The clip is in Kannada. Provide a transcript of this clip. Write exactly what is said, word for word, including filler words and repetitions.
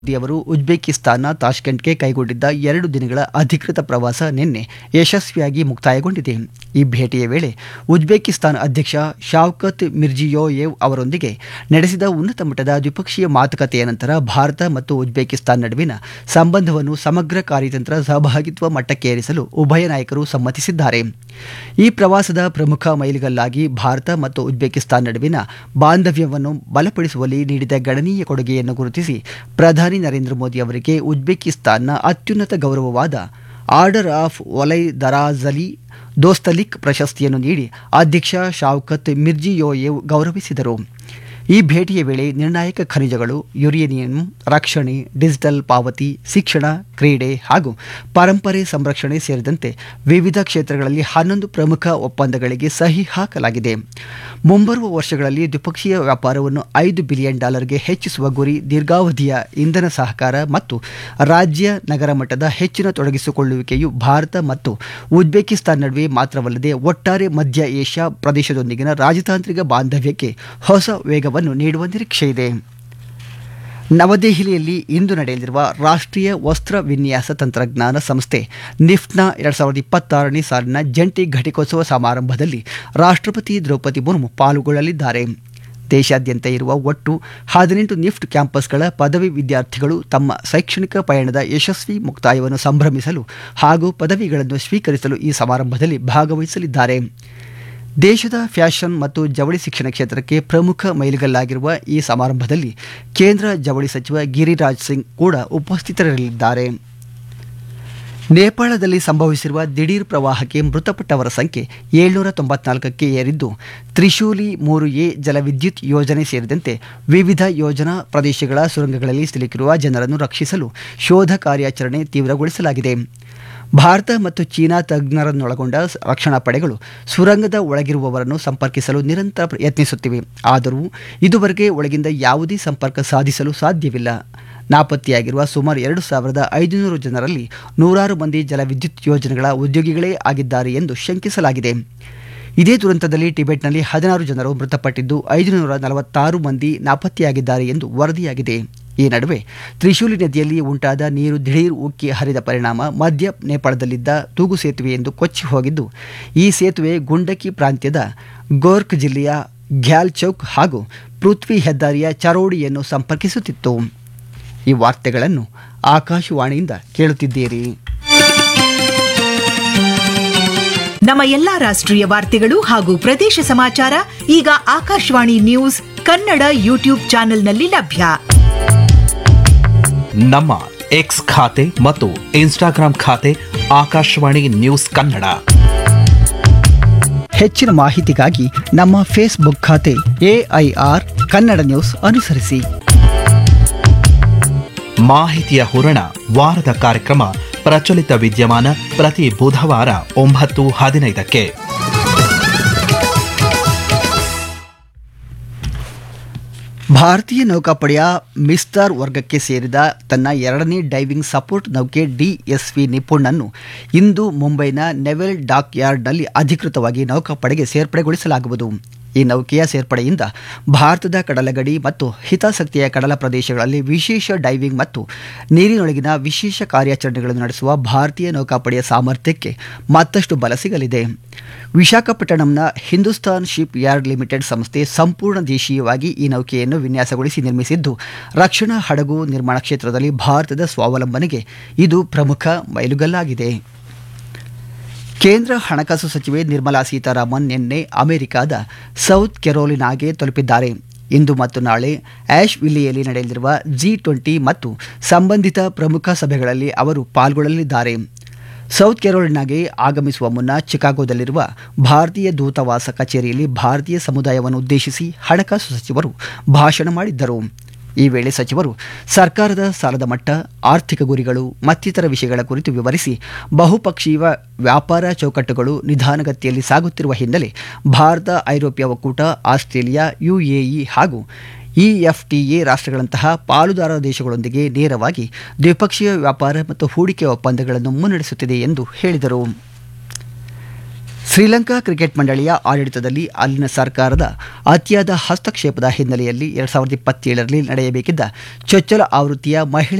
ಅವರು ಉಜ್ಬೇಕಿಸ್ತಾನ ತಾಷ್ಕೆಂಟ್ಗೆ ಕೈಗೊಂಡಿದ್ದ ಎರಡು ದಿನಗಳ ಅಧಿಕೃತ ಪ್ರವಾಸ ನಿನ್ನೆ ಯಶಸ್ವಿಯಾಗಿ ಮುಕ್ತಾಯಗೊಂಡಿದೆ. ಈ ಭೇಟಿಯ ವೇಳೆ ಉಜ್ಬೇಕಿಸ್ತಾನ ಅಧ್ಯಕ್ಷ ಶಾವ್ಕತ್ ಮಿರ್ಜಿಯೋಯೆವ್ ಅವರೊಂದಿಗೆ ನಡೆಸಿದ ಉನ್ನತ ಮಟ್ಟದ ದ್ವಿಪಕ್ಷೀಯ ಮಾತುಕತೆಯ ನಂತರ ಭಾರತ ಮತ್ತು ಉಜ್ಬೇಕಿಸ್ತಾನ ನಡುವಿನ ಸಂಬಂಧವನ್ನು ಸಮಗ್ರ ಕಾರ್ಯತಂತ್ರ ಸಹಭಾಗಿತ್ವ ಮಟ್ಟಕ್ಕೇರಿಸಲು ಉಭಯ ನಾಯಕರು ಸಮ್ಮತಿಸಿದ್ದಾರೆ. ಈ ಪ್ರವಾಸದ ಪ್ರಮುಖ ಮೈಲಿಗಲ್ಲಾಗಿ ಭಾರತ ಮತ್ತು ಉಜ್ಬೇಕಿಸ್ತಾನ ನಡುವಿನ ಬಾಂಧವ್ಯವನ್ನು ಬಲಪಡಿಸುವಲ್ಲಿ ನೀಡಿದ ಗಣನೀಯ ಕೊಡುಗೆಯನ್ನು ಗುರುತಿಸಿ ಪ್ರಧಾನಿ ನರೇಂದ್ರ ಮೋದಿ ಅವರಿಗೆ ಉಜ್ಬೇಕಿಸ್ತಾನ್ನ ಅತ್ಯುನ್ನತ ಗೌರವವಾದ ಆರ್ಡರ್ ಆಫ್ ಒಲೈ ದರಾಜಲಿ ದೋಸ್ತಲಿಕ್ ಪ್ರಶಸ್ತಿಯನ್ನು ನೀಡಿ ಅಧ್ಯಕ್ಷ ಶಾವ್ಕತ್ ಮಿರ್ಜಿಯೋಯೆವ್ ಗೌರವಿಸಿದರು. ಈ ಭೇಟಿಯ ವೇಳೆ ನಿರ್ಣಾಯಕ ಖನಿಜಗಳು, ಯುರೇನಿಯಂ ರಕ್ಷಣೆ, ಡಿಜಿಟಲ್ ಪಾವತಿ, ಶಿಕ್ಷಣ, ಕ್ರೀಡೆ ಹಾಗೂ ಪರಂಪರೆ ಸಂರಕ್ಷಣೆ ಸೇರಿದಂತೆ ವಿವಿಧ ಕ್ಷೇತ್ರಗಳಲ್ಲಿ ಹನ್ನೊಂದು ಪ್ರಮುಖ ಒಪ್ಪಂದಗಳಿಗೆ ಸಹಿ ಹಾಕಲಾಗಿದೆ. ಮುಂಬರುವ ವರ್ಷಗಳಲ್ಲಿ ದ್ವಿಪಕ್ಷೀಯ ವ್ಯಾಪಾರವನ್ನು ಐದು ಬಿಲಿಯನ್ ಡಾಲರ್ಗೆ ಹೆಚ್ಚಿಸುವ ಗುರಿ, ದೀರ್ಘಾವಧಿಯ ಇಂಧನ ಸಹಕಾರ ಮತ್ತು ರಾಜ್ಯ ನಗರ ಮಟ್ಟದ ಹೆಚ್ಚಿನ ತೊಡಗಿಸಿಕೊಳ್ಳುವಿಕೆಯು ಭಾರತ ಮತ್ತು ಉಜ್ಬೇಕಿಸ್ತಾನ ನಡುವೆ ಮಾತ್ರವಲ್ಲದೆ ಒಟ್ಟಾರೆ ಮಧ್ಯ ಏಷ್ಯಾ ಪ್ರದೇಶದೊಂದಿಗಿನ ರಾಜತಾಂತ್ರಿಕ ಬಾಂಧವ್ಯಕ್ಕೆ ಹೊಸ ವೇಗವನ್ನು ನೀಡುವ ನಿರೀಕ್ಷೆಯಿದೆ. ನವದೆಹಲಿಯಲ್ಲಿ ಇಂದು ನಡೆಯಲಿರುವ ರಾಷ್ಟ್ರೀಯ ವಸ್ತ್ರ ವಿನ್ಯಾಸ ತಂತ್ರಜ್ಞಾನ ಸಂಸ್ಥೆ ನಿಫ್ಟ್ನ ಎರಡು ಸಾವಿರದ ಇಪ್ಪತ್ತಾರನೇ ಸಾಲಿನ ಜಂಟಿ ಘಟಿಕೋತ್ಸವ ಸಮಾರಂಭದಲ್ಲಿ ರಾಷ್ಟ್ರಪತಿ ದ್ರೌಪದಿ ಮುರ್ಮು ಪಾಲ್ಗೊಳ್ಳಲಿದ್ದಾರೆ. ದೇಶಾದ್ಯಂತ ಇರುವ ಒಟ್ಟು ಹದಿನೆಂಟು ನಿಫ್ಟ್ ಕ್ಯಾಂಪಸ್ಗಳ ಪದವಿ ವಿದ್ಯಾರ್ಥಿಗಳು ತಮ್ಮ ಶೈಕ್ಷಣಿಕ ಪಯಣದ ಯಶಸ್ವಿ ಮುಕ್ತಾಯವನ್ನು ಸಂಭ್ರಮಿಸಲು ಹಾಗೂ ಪದವಿಗಳನ್ನು ಸ್ವೀಕರಿಸಲು ಈ ಸಮಾರಂಭದಲ್ಲಿ ಭಾಗವಹಿಸಲಿದ್ದಾರೆ. ದೇಶದ ಫ್ಯಾಷನ್ ಮತ್ತು ಜವಳಿ ಶಿಕ್ಷಣ ಕ್ಷೇತ್ರಕ್ಕೆ ಪ್ರಮುಖ ಮೈಲಿಗಲ್ಲಾಗಿರುವ ಈ ಸಮಾರಂಭದಲ್ಲಿ ಕೇಂದ್ರ ಜವಳಿ ಸಚಿವ ಗಿರಿರಾಜ್ ಸಿಂಗ್ ಕೂಡ ಉಪಸ್ಥಿತರಿರಲಿದ್ದಾರೆ. ನೇಪಾಳದಲ್ಲಿ ಸಂಭವಿಸಿರುವ ದಿಢೀರ್ ಪ್ರವಾಹಕ್ಕೆ ಮೃತಪಟ್ಟವರ ಸಂಖ್ಯೆ ಏಳ್ನೂರ ತೊಂಬತ್ನಾಲ್ಕಕ್ಕೆ ಏರಿದ್ದು, ತ್ರಿಶೂಲಿ ಮೂರು ಎ ಜಲವಿದ್ಯುತ್ ಯೋಜನೆ ಸೇರಿದಂತೆ ವಿವಿಧ ಯೋಜನಾ ಪ್ರದೇಶಗಳ ಸುರಂಗಗಳಲ್ಲಿ ಸಿಲುಕಿರುವ ಜನರನ್ನು ರಕ್ಷಿಸಲು ಶೋಧ ಕಾರ್ಯಾಚರಣೆ ತೀವ್ರಗೊಳಿಸಲಾಗಿದೆ. ಭಾರತ ಮತ್ತು ಚೀನಾ ತಜ್ಞರನ್ನೊಳಗೊಂಡ ರಕ್ಷಣಾ ಪಡೆಗಳು ಸುರಂಗದ ಒಳಗಿರುವವರನ್ನು ಸಂಪರ್ಕಿಸಲು ನಿರಂತರ ಯತ್ನಿಸುತ್ತಿವೆ. ಆದರೂ ಇದುವರೆಗೆ ಒಳಗಿಂದ ಯಾವುದೇ ಸಂಪರ್ಕ ಸಾಧಿಸಲು ಸಾಧ್ಯವಿಲ್ಲ. ನಾಪತ್ತೆಯಾಗಿರುವ ಸುಮಾರು ಎರಡು ಸಾವಿರದ ಐದುನೂರು ಜನರಲ್ಲಿ ನೂರಾರು ಮಂದಿ ಜಲವಿದ್ಯುತ್ ಯೋಜನೆಗಳ ಉದ್ಯೋಗಿಗಳೇ ಆಗಿದ್ದಾರೆ ಎಂದು ಶಂಕಿಸಲಾಗಿದೆ. ಇದೇ ದುರಂತದಲ್ಲಿ ಟಿಬೆಟ್ನಲ್ಲಿ ಹದಿನಾರು ಜನರು ಮೃತಪಟ್ಟಿದ್ದು, ಐದುನೂರ ನಲವತ್ತಾರು ಮಂದಿ ನಾಪತ್ತೆಯಾಗಿದ್ದಾರೆ ಎಂದು ವರದಿಯಾಗಿದೆ. ಈ ನಡುವೆ ತ್ರಿಶೂಲಿ ನದಿಯಲ್ಲಿ ಉಂಟಾದ ನೀರು ದಿಢೀರ್ ಉಕ್ಕಿ ಹರಿದ ಪರಿಣಾಮ ಮಧ್ಯ ನೇಪಾಳದಲ್ಲಿದ್ದ ತೂಗು ಸೇತುವೆಯೊಂದು ಕೊಚ್ಚಿ ಹೋಗಿದ್ದು, ಈ ಸೇತುವೆ ಗುಂಡಕಿ ಪ್ರಾಂತ್ಯದ ಗೋರ್ಖ್ ಜಿಲ್ಲೆಯ ಗ್ಯಾಲ್ ಚೌಕ್ ಹಾಗೂ ಪೃಥ್ವಿ ಹೆದ್ದಾರಿಯ ಚರೋಡಿಯನ್ನು ಸಂಪರ್ಕಿಸುತ್ತಿತ್ತು. ಈ ವಾರ್ತೆಗಳನ್ನು ಆಕಾಶವಾಣಿಯಿಂದ ಕೇಳುತ್ತಿದ್ದೀರಿ. ನಮ್ಮ ಎಲ್ಲಾ ರಾಷ್ಟ್ರೀಯ ವಾರ್ತೆಗಳು ಹಾಗೂ ಪ್ರದೇಶ ಸಮಾಚಾರ ಈಗ ಆಕಾಶವಾಣಿ ನ್ಯೂಸ್ ಕನ್ನಡ ಯೂಟ್ಯೂಬ್ ಚಾನೆಲ್ನಲ್ಲಿ ಲಭ್ಯ. ನಮ್ಮ ಎಕ್ಸ್ ಖಾತೆ ಮತ್ತು ಇನ್ಸ್ಟಾಗ್ರಾಂ ಖಾತೆ ಆಕಾಶವಾಣಿ ನ್ಯೂಸ್ ಕನ್ನಡ. ಹೆಚ್ಚಿನ ಮಾಹಿತಿಗಾಗಿ ನಮ್ಮ ಫೇಸ್ಬುಕ್ ಖಾತೆ ಎಐಆರ್ ಕನ್ನಡ ನ್ಯೂಸ್ ಅನುಸರಿಸಿ. ಮಾಹಿತಿಯ ಹೂರಣ ವಾರದ ಕಾರ್ಯಕ್ರಮ ಪ್ರಚಲಿತ ವಿದ್ಯಮಾನ ಪ್ರತಿ ಬುಧವಾರ ಒಂಬತ್ತು ಹದಿನೈದಕ್ಕೆ. ಭಾರತೀಯ ನೌಕಾಪಡೆಯ ಮಿಸ್ತಾರ್ ವರ್ಗಕ್ಕೆ ಸೇರಿದ ತನ್ನ ಎರಡನೇ ಡೈವಿಂಗ್ ಸಪೋರ್ಟ್ ನೌಕೆ ಡಿಎಸ್ವಿ ನಿಪುಣನ್ನು ಇಂದು ಮುಂಬೈನ ನೆವೆಲ್ ಡಾಕ್ ಯಾರ್ಡ್ನಲ್ಲಿ ಅಧಿಕೃತವಾಗಿ ನೌಕಾಪಡೆಗೆ ಸೇರ್ಪಡೆಗೊಳಿಸಲಾಗುವುದು. ಈ ನೌಕೆಯ ಸೇರ್ಪಡೆಯಿಂದ ಭಾರತದ ಕಡಲಗಡಿ ಮತ್ತು ಹಿತಾಸಕ್ತಿಯ ಕಡಲ ಪ್ರದೇಶಗಳಲ್ಲಿ ವಿಶೇಷ ಡೈವಿಂಗ್ ಮತ್ತು ನೀರಿನೊಳಗಿನ ವಿಶೇಷ ಕಾರ್ಯಾಚರಣೆಗಳನ್ನು ನಡೆಸುವ ಭಾರತೀಯ ನೌಕಾಪಡೆಯ ಸಾಮರ್ಥ್ಯಕ್ಕೆ ಮತ್ತಷ್ಟು ಬಲ ಸಿಗಲಿದೆ. ವಿಶಾಖಪಟ್ಟಣಂನ ಹಿಂದೂಸ್ತಾನ್ ಶಿಪ್ ಯಾರ್ಡ್ ಲಿಮಿಟೆಡ್ ಸಂಸ್ಥೆ ಸಂಪೂರ್ಣ ದೇಶೀಯವಾಗಿ ಈ ನೌಕೆಯನ್ನು ವಿನ್ಯಾಸಗೊಳಿಸಿ ನಿರ್ಮಿಸಿದ್ದು, ರಕ್ಷಣಾ ಹಡಗು ನಿರ್ಮಾಣ ಕ್ಷೇತ್ರದಲ್ಲಿ ಭಾರತದ ಸ್ವಾವಲಂಬನೆಗೆ ಇದು ಪ್ರಮುಖ ಮೈಲುಗಲ್ಲಾಗಿದೆ. ಕೇಂದ್ರ ಹಣಕಾಸು ಸಚಿವೆ ನಿರ್ಮಲಾ ಸೀತಾರಾಮನ್ ನಿನ್ನೆ ಅಮೆರಿಕದ ಸೌತ್ ಕೆರೋಲಿನಾಗೆ ತಲುಪಿದ್ದಾರೆ. ಇಂದು ಮತ್ತು ನಾಳೆ ಆಶ್ ವಿಲ್ಲಿಯಲ್ಲಿ ನಡೆಯಲಿರುವ ಜಿ ಟ್ವೆಂಟಿ ಮತ್ತು ಸಂಬಂಧಿತ ಪ್ರಮುಖ ಸಭೆಗಳಲ್ಲಿ ಅವರು ಪಾಲ್ಗೊಳ್ಳಲಿದ್ದಾರೆ. ಸೌತ್ ಕೆರೋಲಿನಾಗೆ ಆಗಮಿಸುವ ಮುನ್ನ ಚಿಕಾಗೋದಲ್ಲಿರುವ ಭಾರತೀಯ ದೂತಾವಾಸ ಕಚೇರಿಯಲ್ಲಿ ಭಾರತೀಯ ಸಮುದಾಯವನ್ನು ಉದ್ದೇಶಿಸಿ ಹಣಕಾಸು ಸಚಿವರು ಭಾಷಣ ಮಾಡಿದ್ದರು. ಈ ವೇಳೆ ಸಚಿವರು ಸರ್ಕಾರದ ಸಾಲದ ಮಟ್ಟ, ಆರ್ಥಿಕ ಗುರಿಗಳು ಮತ್ತಿತರ ವಿಷಯಗಳ ಕುರಿತು ವಿವರಿಸಿ, ಬಹುಪಕ್ಷೀಯ ವ್ಯಾಪಾರ ಚೌಕಟ್ಟುಗಳು ನಿಧಾನಗತಿಯಲ್ಲಿ ಸಾಗುತ್ತಿರುವ ಹಿನ್ನೆಲೆ ಭಾರತ, ಐರೋಪ್ಯ ಒಕ್ಕೂಟ, ಆಸ್ಟ್ರೇಲಿಯಾ, ಯುಎಇ ಹಾಗೂ ಇಎಫ್ಟಿಎ ರಾಷ್ಟ್ರಗಳಂತಹ ಪಾಲುದಾರ ದೇಶಗಳೊಂದಿಗೆ ನೇರವಾಗಿ ದ್ವಿಪಕ್ಷೀಯ ವ್ಯಾಪಾರ ಮತ್ತು ಹೂಡಿಕೆ ಒಪ್ಪಂದಗಳನ್ನು ಮುನ್ನಡೆಸುತ್ತಿದೆ ಎಂದು ಹೇಳಿದರು. ಶ್ರೀಲಂಕಾ ಕ್ರಿಕೆಟ್ ಮಂಡಳಿಯ ಆಡಳಿತದಲ್ಲಿ ಅಲ್ಲಿನ ಸರ್ಕಾರದ ಅತಿಯಾದ ಹಸ್ತಕ್ಷೇಪದ ಹಿನ್ನೆಲೆಯಲ್ಲಿ ಎರಡ್ ಸಾವಿರದ ಇಪ್ಪತ್ತೇಳರಲ್ಲಿ ನಡೆಯಬೇಕಿದ್ದ ಚೊಚ್ಚಲ ಆವೃತ್ತಿಯ ಮಹಿಳೆ